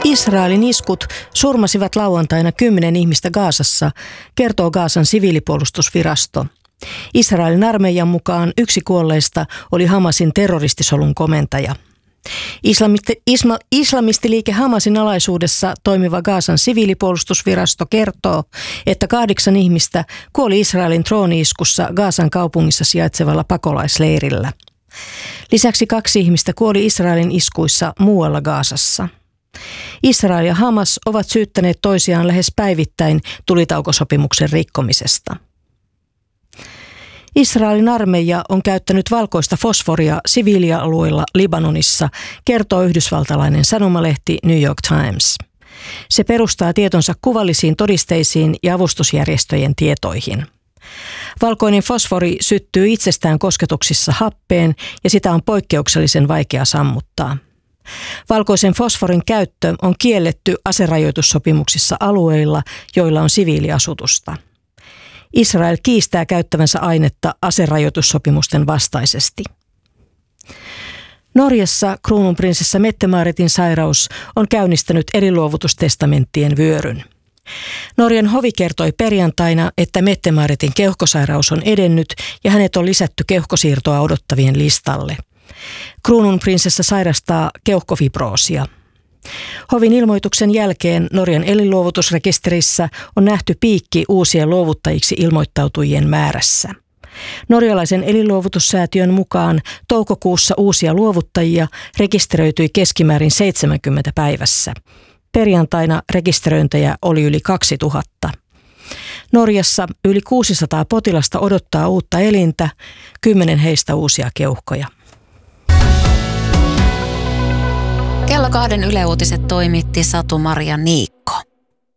Israelin iskut surmasivat lauantaina 10 ihmistä Gazassa, kertoo Gazan siviilipuolustusvirasto. Israelin armeijan mukaan yksi kuolleista oli Hamasin terroristisolun komentaja. Islamistiliike Hamasin alaisuudessa toimiva Gazan siviilipuolustusvirasto kertoo, että 8 ihmistä kuoli Israelin drooni-iskussa Gazan kaupungissa sijaitsevalla pakolaisleirillä. Lisäksi 2 ihmistä kuoli Israelin iskuissa muualla Gazassa. Israel ja Hamas ovat syyttäneet toisiaan lähes päivittäin tulitaukosopimuksen rikkomisesta. Israelin armeija on käyttänyt valkoista fosforia siviilialueilla Libanonissa, kertoo yhdysvaltalainen sanomalehti New York Times. Se perustaa tietonsa kuvallisiin todisteisiin ja avustusjärjestöjen tietoihin. Valkoinen fosfori syttyy itsestään kosketuksissa happeen ja sitä on poikkeuksellisen vaikea sammuttaa. Valkoisen fosforin käyttö on kielletty aserajoitussopimuksissa alueilla, joilla on siviiliasutusta. Israel kiistää käyttävänsä ainetta aserajoitussopimusten vastaisesti. Norjassa kruununprinsessa Mette-Maaretin sairaus on käynnistänyt elinluovutustestamenttien vyöryn. Norjan hovi kertoi perjantaina, että Mette-Maaretin keuhkosairaus on edennyt ja hänet on lisätty keuhkosiirtoa odottavien listalle. Kruununprinsessa sairastaa keuhkofibroosia. Hovin ilmoituksen jälkeen Norjan elinluovutusrekisterissä on nähty piikki uusien luovuttajiksi ilmoittautujien määrässä. Norjalaisen elinluovutussäätiön mukaan toukokuussa uusia luovuttajia rekisteröityi keskimäärin 70 päivässä. Perjantaina rekisteröintejä oli yli 2000. Norjassa yli 600 potilasta odottaa uutta elintä, 10 heistä uusia keuhkoja. Kello 2 Yle Uutiset toimitti Satu-Maria Niikko.